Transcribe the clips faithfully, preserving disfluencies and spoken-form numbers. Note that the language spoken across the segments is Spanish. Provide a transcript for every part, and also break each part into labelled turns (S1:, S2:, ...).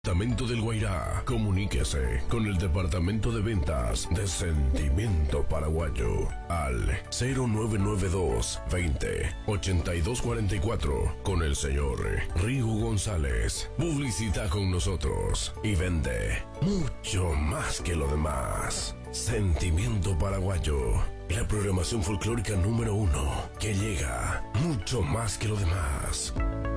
S1: Departamento del Guairá. Comuníquese con el Departamento de Ventas de Sentimiento Paraguayo al cero nueve nueve dos veinte ochenta y dos cuarenta y cuatro con el señor Rigo González. Publicita con nosotros y vende mucho más que lo demás. Sentimiento Paraguayo, la programación folclórica número uno que llega mucho más que lo demás.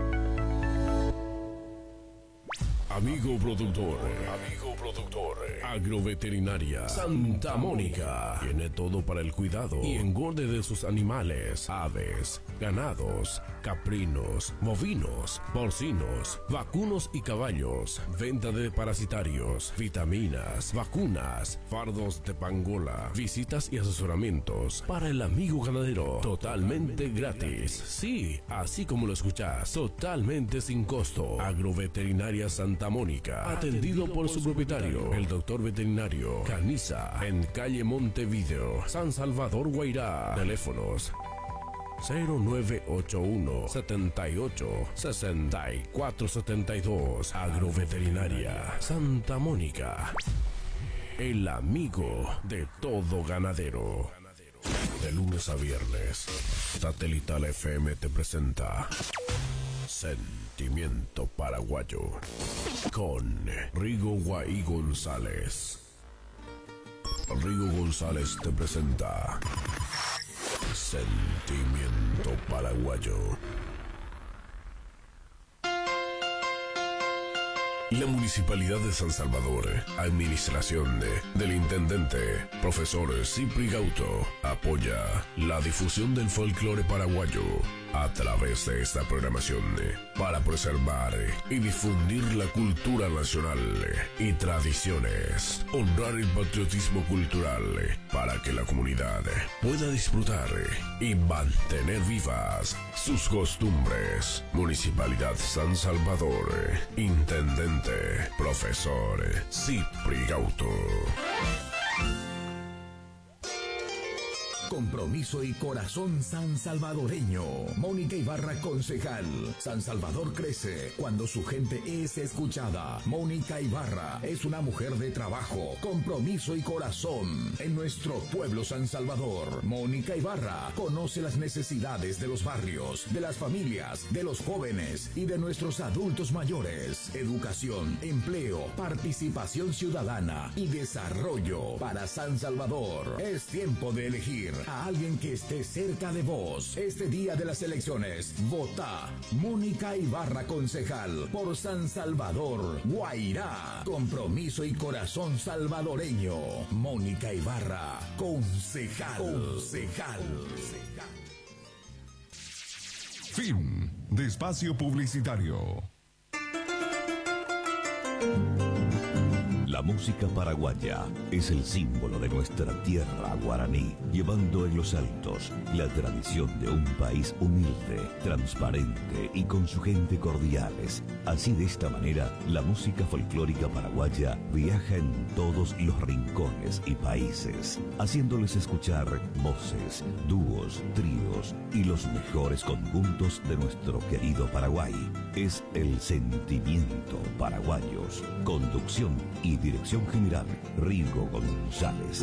S1: Amigo productor, amigo productor, Agroveterinaria Santa Mónica tiene todo para el cuidado y engorde de sus animales, aves, ganados, caprinos, bovinos, porcinos, vacunos y caballos. Venta de parasitarios, vitaminas, vacunas, fardos de pangola, visitas y asesoramientos para el amigo ganadero, totalmente gratis. Sí, así como lo escuchas, totalmente sin costo. Agroveterinaria Santa Mónica, atendido por su propietario, el doctor veterinario Caniza, en calle Montevideo, San Salvador, Guairá. Teléfonos cero nueve ocho uno setenta y ocho sesenta y cuatro setenta y dos. Agroveterinaria Santa Mónica, el amigo de todo ganadero. De lunes a viernes, Satelital F M te presenta Sentimiento Paraguayo con Rigo Guay González. Rigo González te presenta Sentimiento Paraguayo. La Municipalidad de San Salvador, administración de, del Intendente, profesor Cipri Gauto, apoya la difusión del folclore paraguayo a través de esta programación para preservar y difundir la cultura nacional y tradiciones, honrar el patriotismo cultural para que la comunidad pueda disfrutar y mantener vivas sus costumbres. Municipalidad San Salvador, Intendente, profesor Cipri Gauto.
S2: Compromiso y corazón san salvadoreño. Mónica Ibarra, concejal. San Salvador crece cuando su gente es escuchada. Mónica Ibarra es una mujer de trabajo, compromiso y corazón en nuestro pueblo San Salvador. Mónica Ibarra conoce las necesidades de los barrios, de las familias, de los jóvenes y de nuestros adultos mayores. Educación, empleo, participación ciudadana y desarrollo para San Salvador. Es tiempo de elegir a alguien que esté cerca de vos. Este día de las elecciones, vota Mónica Ibarra, concejal, por San Salvador, Guairá. Compromiso y corazón salvadoreño. Mónica Ibarra, concejal. Concejal.
S3: Fin de espacio publicitario.
S4: La música paraguaya es el símbolo de nuestra tierra guaraní, llevando en los altos la tradición de un país humilde, transparente y con su gente cordiales. Así, de esta manera, la música folclórica paraguaya viaja en todos los rincones y países, haciéndoles escuchar voces, dúos, tríos y los mejores conjuntos de nuestro querido Paraguay. Es el Sentimiento Paraguayos. Conducción y dirección general, Rigo González.